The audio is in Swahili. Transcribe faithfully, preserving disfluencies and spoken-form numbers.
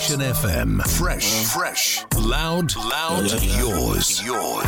Nation F M. Fresh, fresh, loud, loud, yours, yours.